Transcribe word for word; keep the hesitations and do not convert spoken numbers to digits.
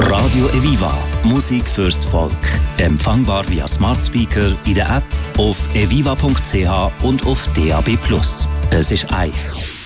Radio Eviva. Musik fürs Volk. Empfangbar via Smart Speaker in der App, auf eviva punkt c h und auf D A B plus. Es ist eins.